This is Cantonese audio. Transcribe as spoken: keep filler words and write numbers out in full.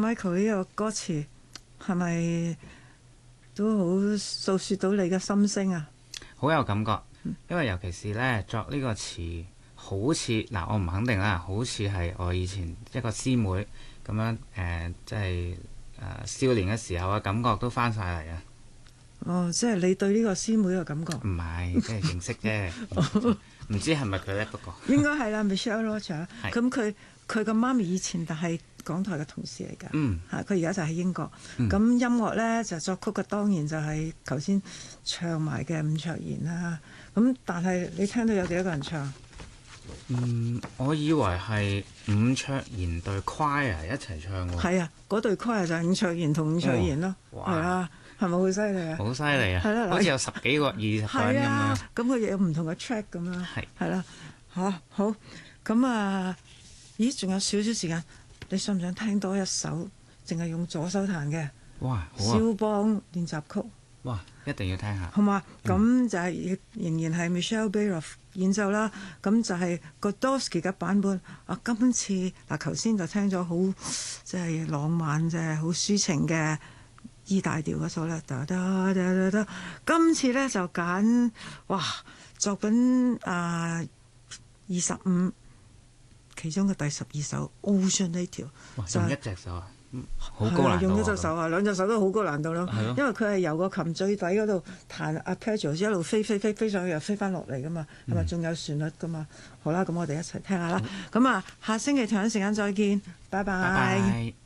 Michael 呢個歌詞係咪都好訴説到你嘅心聲啊？ 好有感覺，因為尤其是咧作呢個詞，好似嗱我唔肯定啦，好似係我以前一個師妹咁樣誒，即係誒少年嘅時候嘅感覺都翻晒嚟啊！ 哦，即係你對呢個師妹嘅感覺？ 唔係，即係認識啫，唔知係咪佢咧？不過應該係啦，Michelle Roach。咁佢佢個媽咪以前但係港台嘅同事嚟㗎。嗯。嚇，佢而家就喺英國。咁、嗯、音樂咧就作曲嘅當然就係頭先唱埋嘅伍卓賢啦。咁但係你聽到有幾多個人唱？ 嗯，我以為係伍卓賢對 choir 一齊唱喎。 係啊，嗰對 choir 就係伍卓賢同伍卓賢咯。係、哦、啊。係咪好犀利啊？ 好犀利啊！係啦，好似有十幾個、二十個人咁樣。 咁佢有唔同嘅 track 咁樣。 係係啦，嚇好咁啊！咦，仲有少少時間，你想唔想聽多一首，淨係用左手彈嘅？ 哇！好啊！ 肖邦練習曲。 哇！一定要聽下。 好嘛？咁、嗯、就係仍然係 Michelle Baroff 演奏啦。咁就係 Godowsky 嘅版本。啊，今次嗱，頭先就聽咗好即係浪漫、即係好抒情嘅。E 大調嗰首咧，噠噠噠噠噠，今次咧就揀哇作品啊二十五其中嘅第十二首 Ocean 哇，用一隻手啊，好高難度啊！ 用一隻手啊，兩隻手都好高難度咯。 係因為佢係由個琴最底嗰度彈 arpeggio 一路飛飛飛飛上去又飛翻落嚟噶嘛，係咪仲有旋律噶嘛？好啦，咁我哋一齊聽下啦。咁啊，下星期同樣時間再見，拜拜。 拜拜。